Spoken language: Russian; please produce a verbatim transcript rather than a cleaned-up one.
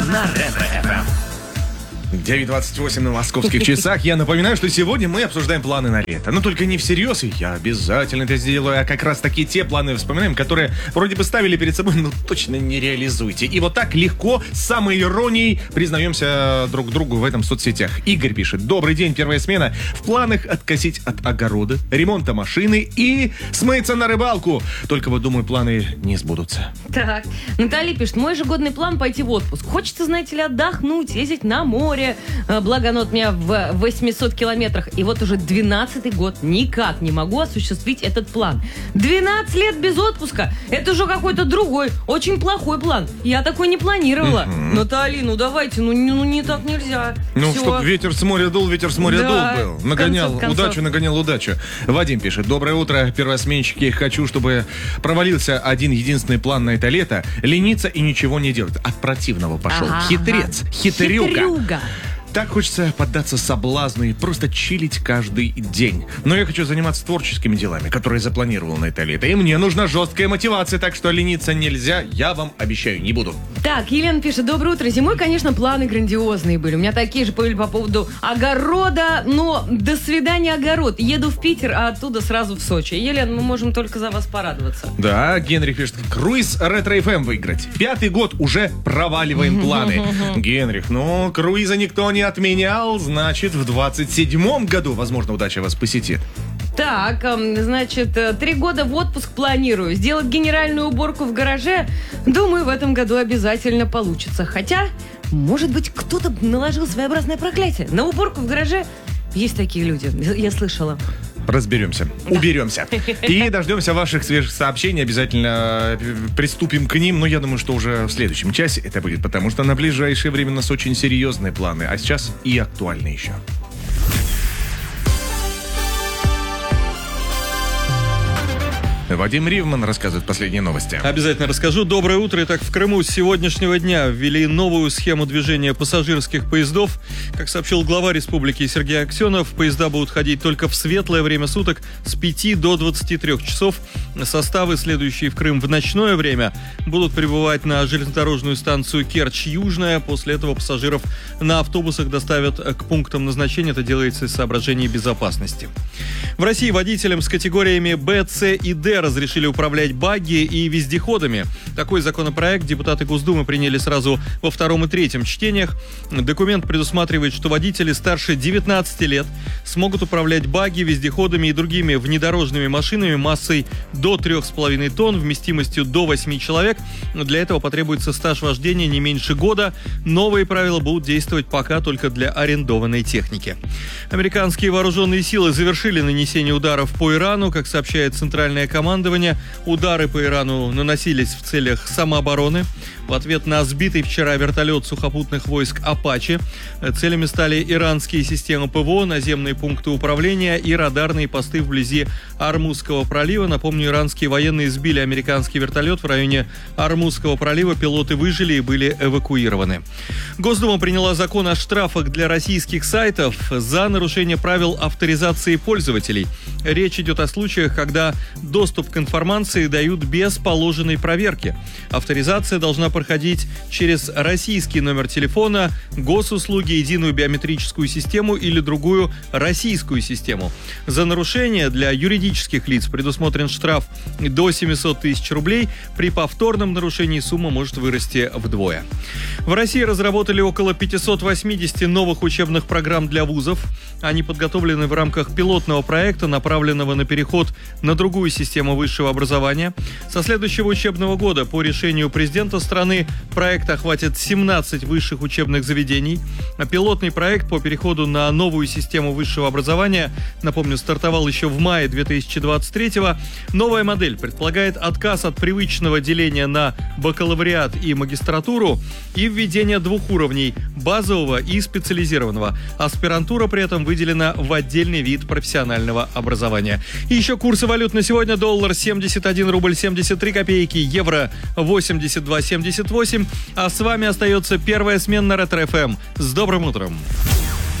на Ретро-эф эм. девять двадцать восемь на московских часах. Я напоминаю, что сегодня мы обсуждаем планы на лето. Но только не всерьез, и я обязательно это сделаю. А как раз таки те планы вспоминаем, которые вроде бы ставили перед собой, но точно не реализуйте. И вот так легко, с самой иронией признаемся друг другу в этом в соцсетях. Игорь пишет: добрый день, первая смена. В планах откосить от огорода, ремонта машины и смыться на рыбалку. Только вот, думаю, планы не сбудутся. Так, Наталья пишет: мой ежегодный план пойти в отпуск. Хочется, знаете ли, отдохнуть, ездить на море. Благо оно от меня в восьмисот километрах. И вот уже двенадцатый год никак не могу осуществить этот план. двенадцать лет без отпуска. Это уже какой-то другой, очень плохой план. Я такой не планировала. Угу. Наталья, ну давайте, ну не, ну, не так нельзя. Ну, Все. чтоб ветер с моря дул, ветер с моря Да, дул был. Нагонял в конце концов. удачу, нагонял удачу. Вадим пишет: доброе утро, первосменщики. Хочу, чтобы провалился один единственный план на это лето. Лениться и ничего не делать. От противного пошел. Ага, Хитрец, ага. хитрюга. Хитрюга. Так хочется поддаться соблазну и просто чилить каждый день. Но я хочу заниматься творческими делами, которые запланировал на это лето. И мне нужна жесткая мотивация, так что лениться нельзя, я вам обещаю, не буду. Так, Елена пишет: доброе утро. Зимой, конечно, планы грандиозные были. У меня такие же были по поводу огорода, но до свидания, огород. Еду в Питер, а оттуда сразу в Сочи. Елена, мы можем только за вас порадоваться. Да, Генри пишет: круиз Ретро-эф эм выиграть. Пятый год уже проваливаем планы. Генрих, ну, круиза никто не отменял, значит, в двадцать седьмом году, возможно, удача вас посетит. Так, значит, три года в отпуск планирую. Сделать генеральную уборку в гараже, думаю, в этом году обязательно получится. Хотя, может быть, кто-то наложил своеобразное проклятие. На уборку в гараже есть такие люди, я слышала. Разберемся, уберемся. И дождемся ваших свежих сообщений. Обязательно приступим к ним. Но я думаю, что уже в следующем часе это будет, потому что на ближайшее время у нас очень серьезные планы. А сейчас и актуальны еще. Вадим Ривман рассказывает последние новости. Обязательно расскажу. Доброе утро. Итак, в Крыму с сегодняшнего дня ввели новую схему движения пассажирских поездов. Как сообщил глава республики Сергей Аксенов, поезда будут ходить только в светлое время суток с пяти до двадцати трёх часов. Составы, следующие в Крым в ночное время, будут прибывать на железнодорожную станцию Керчь-Южная. После этого пассажиров на автобусах доставят к пунктам назначения. Это делается из соображений безопасности. В России водителям с категориями Б, С и Д разрешили управлять багги и вездеходами. Такой законопроект депутаты Госдумы приняли сразу во втором и третьем чтениях. Документ предусматривает, что водители старше девятнадцати лет смогут управлять багги, вездеходами и другими внедорожными машинами массой до трёх с половиной тонн, вместимостью до восьми человек. Для этого потребуется стаж вождения не меньше года. Новые правила будут действовать пока только для арендованной техники. Американские вооруженные силы завершили нанесение ударов по Ирану. Как сообщает Центральное командование, удары по Ирану наносились в целях самообороны. В ответ на сбитый вчера вертолет сухопутных войск «Апачи» целями стали иранские системы ПВО, наземные пункты управления и радарные посты вблизи Ормузского пролива. Напомню, иранские военные сбили американский вертолет в районе Ормузского пролива. Пилоты выжили и были эвакуированы. Госдума приняла закон о штрафах для российских сайтов за нарушение правил авторизации пользователей. Речь идет о случаях, когда доступ к информации дают без положенной проверки. Авторизация должна проходить через российский номер телефона, госуслуги, единую биометрическую систему или другую российскую систему. За нарушение для юридических лиц предусмотрен штраф до семисот тысяч рублей. При повторном нарушении сумма может вырасти вдвое. В России разработали около пятьсот восемьдесят новых учебных программ для вузов. Они подготовлены в рамках пилотного проекта, направленного на переход на другую систему высшего образования. Со следующего учебного года по решению президента страны проект охватит семнадцать высших учебных заведений. Пилотный проект по переходу на новую систему высшего образования, напомню, стартовал еще в мае две тысячи двадцать третьего. Новая модель предполагает отказ от привычного деления на бакалавриат и магистратуру и введение двух уровней – базового и специализированного. Аспирантура при этом выделена в отдельный вид профессионального образования. И еще курсы валют на сегодня: доллар семьдесят один рубль семьдесят три копейки, евро восемьдесят два семьдесят восемь. А с вами остается первая смена Ретро-эф эм. С добрым утром!